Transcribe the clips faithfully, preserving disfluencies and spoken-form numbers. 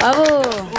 Bravo.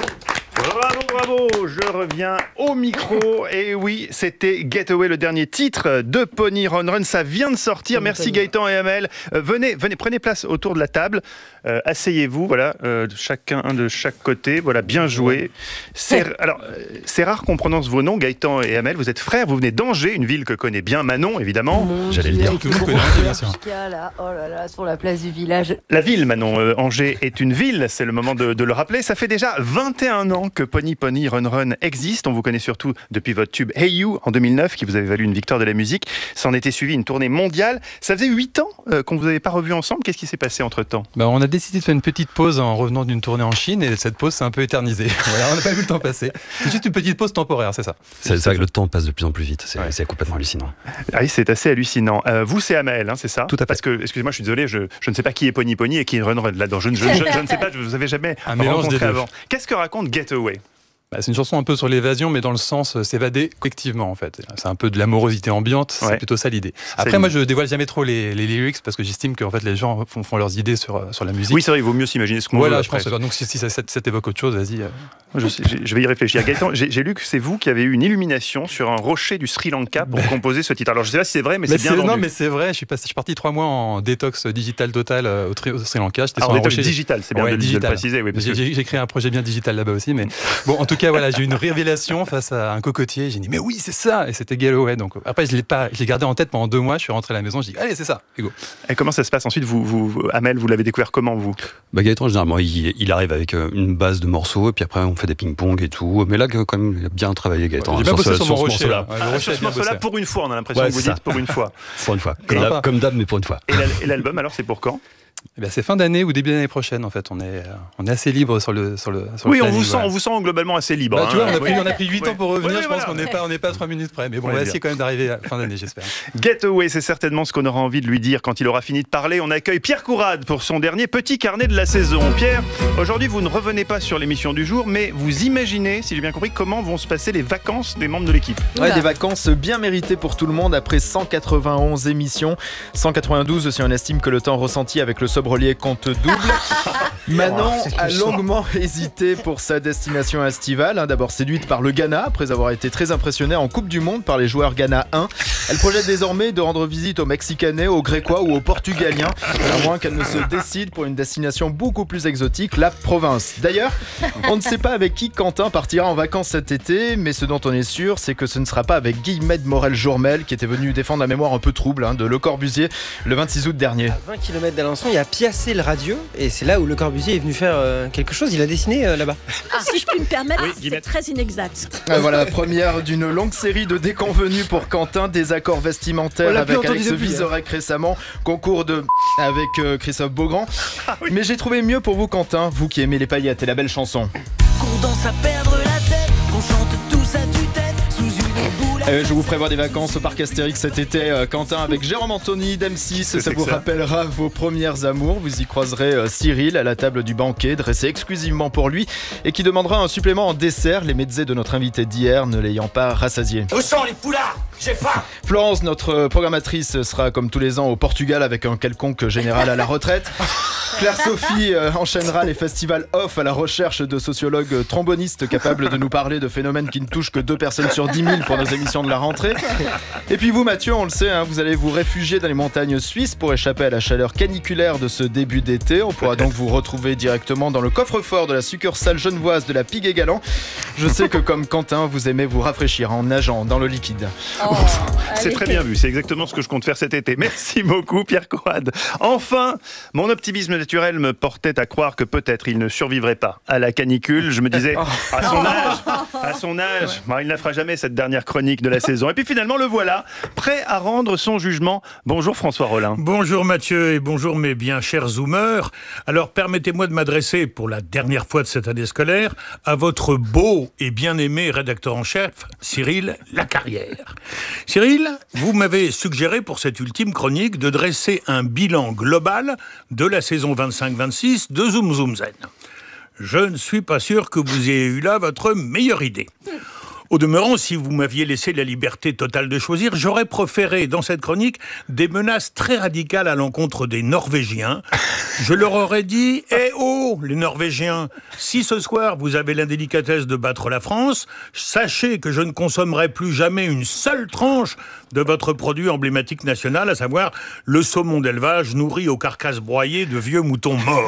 Bravo, bravo, je reviens au micro. Et oui, c'était Getaway, le dernier titre de Pony Run Run. Ça vient de sortir. Merci Gaëtan et Amel. Euh, venez, venez, prenez place autour de la table. Euh, asseyez-vous, voilà, euh, chacun de chaque côté. Voilà, bien joué. C'est, alors, euh, c'est rare qu'on prononce vos noms, Gaëtan et Amel. Vous êtes frères, vous venez d'Angers, une ville que connaît bien Manon, évidemment. Mon J'allais Dieu, le dire. que vous connaissez, bien sûr. Là, oh là là, sur la place du village. La ville, Manon, euh, Angers est une ville, c'est le moment de, de le rappeler. Ça fait déjà vingt et un ans que Pony Pony Run Run existe. On vous connaît surtout depuis votre tube Hey You en deux mille neuf, qui vous avait valu une victoire de la musique. S'en était suivi une tournée mondiale. Ça faisait huit ans euh, qu'on ne vous avait pas revu ensemble. Qu'est-ce qui s'est passé entre-temps ? Bah, on a décidé de faire une petite pause en revenant d'une tournée en Chine, et cette pause s'est un peu éternisée. Voilà, on n'a pas vu le temps passer. C'est juste une petite pause temporaire, c'est ça. C'est, c'est vrai que le temps passe de plus en plus vite. C'est, ouais. c'est complètement hallucinant. Ah oui, c'est assez hallucinant. Euh, vous, c'est Amel, hein, c'est ça ? Tout à fait. Parce que, excusez-moi, je suis désolé, je, je ne sais pas qui est Pony Pony et qui est Run Run là-dedans. Je, je, je, je ne sais pas, je ne vous avais jamais un mélange des deux avant. Qu'est-ce que raconte Getaway ? Bah, c'est une chanson un peu sur l'évasion, mais dans le sens euh, s'évader collectivement, en fait. C'est un peu de l'amorosité ambiante, ouais. C'est plutôt ça l'idée. Après, c'est moi, je dévoile jamais trop les, les lyrics, parce que j'estime qu'en fait, les gens font, font leurs idées sur, sur la musique. Oui, c'est vrai, il vaut mieux s'imaginer ce qu'on voilà, veut. Voilà, je pense. Donc, si, si ça, ça, ça t'évoque autre chose, vas-y. Euh... Je, je vais y réfléchir. Gaëtan, j'ai, j'ai lu que c'est vous qui avez eu une illumination sur un rocher du Sri Lanka pour composer ce titre. Alors, je sais pas si c'est vrai, mais, mais c'est bien c'est, vendu. Non, mais c'est vrai. Je suis, passé, je suis parti trois mois en détox digital total au, tri, au Sri Lanka. J'étais ah, sur un rocher digital, c'est bien ouais, de, digital. de le préciser. Oui, j'ai, que... j'ai, j'ai créé un projet bien digital là-bas aussi, mais bon, en tout cas, voilà, j'ai eu une révélation face à un cocotier. J'ai dit, mais oui, c'est ça. Et c'était Getaway. Donc après, je l'ai pas, je l'ai gardé en tête pendant deux mois. Je suis rentré à la maison. Je dis, allez, c'est ça. Et go. Et comment ça se passe ensuite, vous, vous, Amel, vous l'avez découvert comment, vous ? Bah, Gaëtan, généralement, il, il arrive avec une base de morceaux, et puis après, on fait des ping-pong et tout. Mais là, quand même, il a bien travaillé, Gaëtan. Ouais, j'ai bien bossé sur, sur mon rocher. Là. Ouais, ah, sur ce morceau-là, pour une fois, on a l'impression ouais, que vous dites pour une fois. Pour une fois. Comme, d'hab, comme d'hab, mais pour une fois. Et l'album, alors, c'est pour quand ? Eh bien, c'est fin d'année ou début d'année prochaine, en fait. On est, on est assez libre sur le sur le sur Oui, le on vous sent, on vous sent globalement assez libre. Bah, hein. Tu vois, on a pris, oui. on a pris huit oui. ans pour revenir. Oui, oui, je pense voilà. qu'on n'est pas, on n'est pas à trois minutes près. Mais bon, on va essayer quand même d'arriver à fin d'année, j'espère. Getaway, c'est certainement ce qu'on aura envie de lui dire quand il aura fini de parler. On accueille Pierre Courade pour son dernier petit carnet de la saison. Pierre, aujourd'hui, vous ne revenez pas sur l'émission du jour, mais vous imaginez, si j'ai bien compris, comment vont se passer les vacances des membres de l'équipe. Ouais, des vacances bien méritées pour tout le monde après cent quatre-vingt-onze émissions, cent quatre-vingt-douze si on estime que le temps ressenti avec le sobrelier compte double. Manon a longuement hésité pour sa destination estivale. Hein, d'abord séduite par le Ghana, après avoir été très impressionnée en Coupe du Monde par les joueurs Ghana un. Elle projette désormais de rendre visite aux Mexicanais, aux Grécois ou aux Portugaliens, à moins qu'elle ne se décide pour une destination beaucoup plus exotique, la province. D'ailleurs, on ne sait pas avec qui Quentin partira en vacances cet été, mais ce dont on est sûr, c'est que ce ne sera pas avec Guillemette Morel-Jourmel, qui était venu défendre la mémoire un peu trouble hein, de Le Corbusier le vingt-six août dernier. À vingt kilomètres d'Alençon, il y a Piacé-le-Radieux, et c'est là où Le Corbusier est venu faire euh, quelque chose. Il a dessiné euh, là-bas. Ah, si je puis me permettre, oui, c'est très inexact. Ah, voilà, première d'une longue série de déconvenus pour Quentin, désaccords vestimentaires avec Alex Vizorek récemment, concours de avec euh, Christophe Beaugrand. Ah, oui. Mais j'ai trouvé mieux pour vous, Quentin, vous qui aimez les paillettes et la belle chanson. Qu'on danse à perdre la tête, qu'on chante tous à tue-tête sous une boule. Euh, je vous prévois des vacances au parc Astérix cet été, euh, Quentin, avec Jérôme Anthony d'M six. C'est ça vous ça. rappellera vos premières amours. Vous y croiserez euh, Cyril à la table du banquet, dressé exclusivement pour lui, et qui demandera un supplément en dessert, les mezzés de notre invité d'hier ne l'ayant pas rassasié. Où sont les poulards ? J'ai faim. Florence, notre programmatrice, sera comme tous les ans au Portugal avec un quelconque général à la retraite. Claire-Sophie euh, enchaînera les festivals off à la recherche de sociologues trombonistes capables de nous parler de phénomènes qui ne touchent que deux personnes sur dix mille pour nos émissions de la rentrée. Et puis vous, Mathieu, on le sait, hein, vous allez vous réfugier dans les montagnes suisses pour échapper à la chaleur caniculaire de ce début d'été. On pourra donc vous retrouver directement dans le coffre-fort de la succursale genevoise de la Pigue et Galant. Je sais que comme Quentin, vous aimez vous rafraîchir en nageant dans le liquide. Oh, c'est très bien vu, c'est exactement ce que je compte faire cet été. Merci beaucoup, Pierre Courade. Enfin, mon optimisme naturel me portait à croire que peut-être il ne survivrait pas à la canicule. Je me disais, à son âge, à son âge, bah, il ne la fera jamais cette dernière chronique de la saison. Et puis finalement, le voilà, prêt à rendre son jugement. Bonjour François Rollin. Bonjour Mathieu et bonjour mes bien chers zoomers. Alors permettez-moi de m'adresser pour la dernière fois de cette année scolaire à votre beau et bien-aimé rédacteur en chef, Cyril Lacarrière. Cyril, vous m'avez suggéré pour cette ultime chronique de dresser un bilan global de la saison vingt-cinq vingt-six de Zoom Zoom Zen. Je ne suis pas sûr que vous ayez eu là votre meilleure idée. Au demeurant, si vous m'aviez laissé la liberté totale de choisir, j'aurais proféré dans cette chronique des menaces très radicales à l'encontre des Norvégiens. Je leur aurais dit « Eh oh, les Norvégiens, si ce soir vous avez l'indélicatesse de battre la France, sachez que je ne consommerai plus jamais une seule tranche de votre produit emblématique national, à savoir le saumon d'élevage nourri aux carcasses broyées de vieux moutons morts. »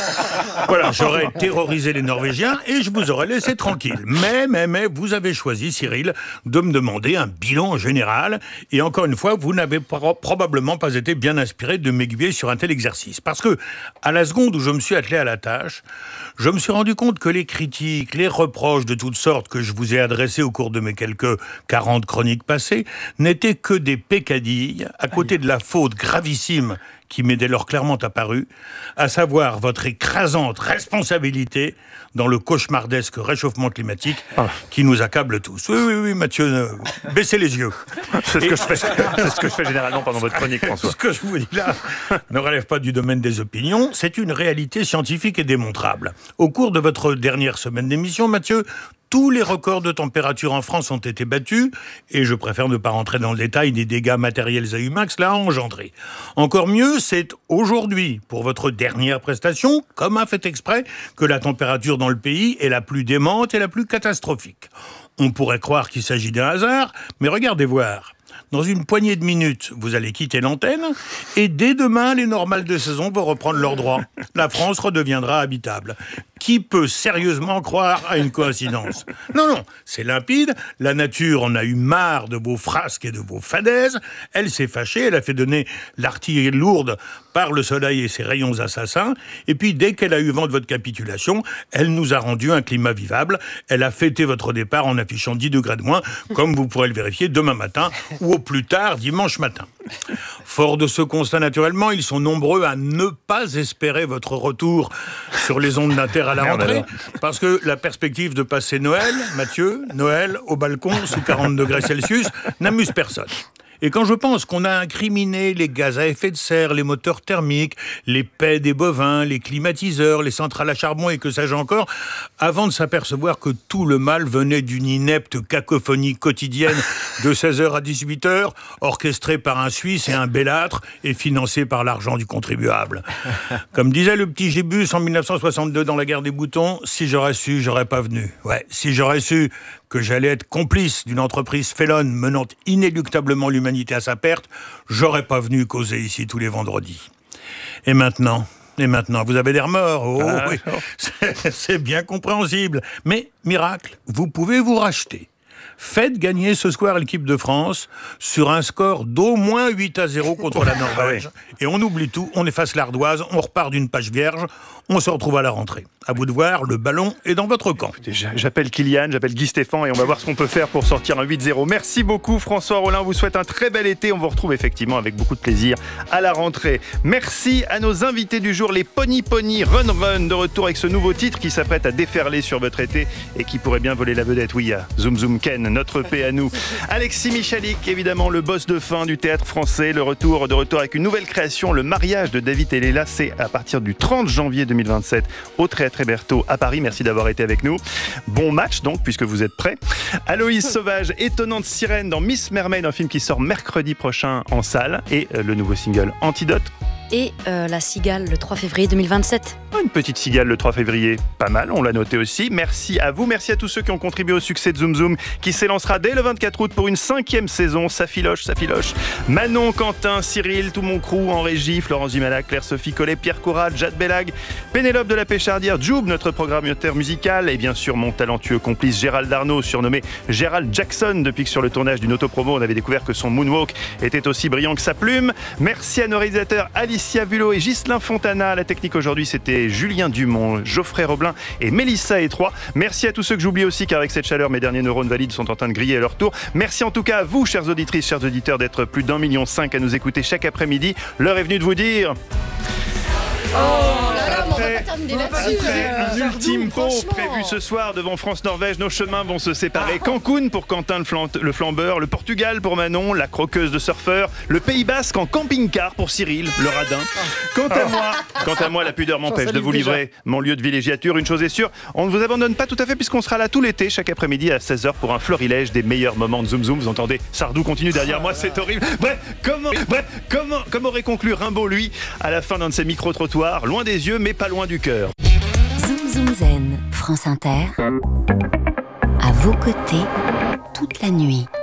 Voilà, j'aurais terrorisé les Norvégiens et je vous aurais laissé tranquille. Mais, mais, mais, vous avez choisi, Cyril, de me demander un bilan général. Et encore une fois, vous n'avez pro- probablement pas été bien inspiré de m'aiguiller sur un tel exercice. Parce que, à la seconde où je me suis attelé à la tâche, je me suis rendu compte que les critiques, les reproches de toutes sortes que je vous ai adressés au cours de mes quelques quarante chroniques passées n'étaient que des peccadilles à côté de la faute gravissime qui m'est dès lors clairement apparue, à savoir votre écrasante responsabilité dans le cauchemardesque réchauffement climatique ah. qui nous accable tous. Oui, oui, oui, Mathieu, euh, baissez les yeux. C'est ce, que je fais, c'est ce que je fais généralement pendant votre chronique, François. Ce que je vous dis là ne relève pas du domaine des opinions, c'est une réalité scientifique et démontrable. Au cours de votre dernière semaine d'émission, Mathieu, tous les records de température en France ont été battus, et je préfère ne pas rentrer dans le détail des dégâts matériels et humains que cela a engendré. Encore mieux, c'est aujourd'hui, pour votre dernière prestation, comme un fait exprès, que la température dans le pays est la plus démente et la plus catastrophique. On pourrait croire qu'il s'agit d'un hasard, mais regardez voir. Dans une poignée de minutes, vous allez quitter l'antenne et dès demain, les normales de saison vont reprendre leurs droits. La France redeviendra habitable. Qui peut sérieusement croire à une coïncidence ? Non, non, c'est limpide. La nature en a eu marre de vos frasques et de vos fadaises. Elle s'est fâchée, elle a fait donner l'artillerie lourde par le soleil et ses rayons assassins. Et puis, dès qu'elle a eu vent de votre capitulation, elle nous a rendu un climat vivable. Elle a fêté votre départ en affichant dix degrés de moins, comme vous pourrez le vérifier demain matin ou au plus tard dimanche matin. Fort de ce constat, naturellement, ils sont nombreux à ne pas espérer votre retour sur les ondes d'Inter à la rentrée, parce que la perspective de passer Noël, Mathieu, Noël au balcon sous quarante degrés Celsius, n'amuse personne. Et quand je pense qu'on a incriminé les gaz à effet de serre, les moteurs thermiques, les paies des bovins, les climatiseurs, les centrales à charbon et que sais-je encore, avant de s'apercevoir que tout le mal venait d'une inepte cacophonie quotidienne de seize heures à dix-huit heures, orchestrée par un Suisse et un Bellâtre et financée par l'argent du contribuable. Comme disait le petit Gébus en mille neuf cent soixante-deux dans la guerre des boutons, si j'aurais su, j'aurais pas venu. Ouais, si j'aurais su que j'allais être complice d'une entreprise félonne menant inéluctablement l'humanité à sa perte, j'aurais pas venu causer ici tous les vendredis. Et maintenant, et maintenant, vous avez des remords. Oh, ah, oui. c'est, c'est bien compréhensible. Mais, miracle, vous pouvez vous racheter. Faites gagner ce soir l'équipe de France sur un score d'au moins huit à zéro contre la Norvège. Et on oublie tout, on efface l'ardoise, on repart d'une page vierge, on se retrouve à la rentrée. À vous de voir, le ballon est dans votre camp. Écoutez, j'appelle Kylian, j'appelle Guy Stéphane et on va voir ce qu'on peut faire pour sortir un huit zéro. Merci beaucoup François Rollin, on vous souhaite un très bel été. On vous retrouve effectivement avec beaucoup de plaisir à la rentrée. Merci à nos invités du jour, les Pony Pony Run Run, de retour avec ce nouveau titre qui s'apprête à déferler sur votre été et qui pourrait bien voler la vedette. Oui, à Zoom Zoom Ken, notre paix à nous. Alexis Michalik, évidemment le boss de fin du théâtre français, le retour de retour avec une nouvelle création, le mariage de David et Léla, c'est à partir du trente janvier deux mille vingt-sept au Théâtre Hébertot à Paris. Merci d'avoir été avec nous. Bon match donc, puisque vous êtes prêts. Aloïse Sauvage, étonnante sirène dans Miss Mermaid, un film qui sort mercredi prochain en salle, et le nouveau single Antidote. Et euh, La Cigale le trois février deux mille vingt-sept. Une petite cigale le trois février, pas mal, on l'a noté aussi. Merci à vous, merci à tous ceux qui ont contribué au succès de Zoom Zoom, qui s'élancera dès le vingt-quatre août pour une cinquième saison. Ça filoche, ça filoche. Manon, Quentin, Cyril, tout mon crew en régie, Florence Dumala, Claire-Sophie Collet, Pierre Corral, Jade Bellag, Pénélope de la Péchardière, Joub, notre programmateur musical, et bien sûr mon talentueux complice Gérald Darnaud, surnommé Gérald Jackson, depuis que sur le tournage d'une autopromo, on avait découvert que son moonwalk était aussi brillant que sa plume. Merci à nos réalisateurs Alicia Vulot et Ghislain Fontana. La technique aujourd'hui, c'était Julien Dumont, Geoffrey Roblin et Mélissa Étroit. Merci à tous ceux que j'oublie aussi, car avec cette chaleur, mes derniers neurones valides sont en train de griller à leur tour. Merci en tout cas à vous, chères auditrices, chers auditeurs, d'être plus d'un million cinq à nous écouter chaque après-midi. L'heure est venue de vous dire... Oh là là, mon Après, terminer après là-dessus, un euh, ultime pot franchement. prévu ce soir devant France-Norvège, nos chemins vont se séparer. Cancun pour Quentin le, flan- le flambeur, le Portugal pour Manon, la croqueuse de surfeur, le Pays Basque en camping-car pour Cyril, le radin. Quant à moi, quant à moi, la pudeur m'empêche de vous livrer mon lieu de villégiature. Une chose est sûre, on ne vous abandonne pas tout à fait puisqu'on sera là tout l'été, chaque après-midi à seize heures pour un florilège des meilleurs moments de Zoom Zoom. Vous entendez, Sardou continue derrière moi, c'est horrible. Bref, comment, bref, comment, comment aurait conclu Rimbaud, lui, à la fin d'un de ses micro-trottoirs, loin des yeux mais pas loin du cœur. Zoom Zoom Zen, France Inter, à vos côtés toute la nuit.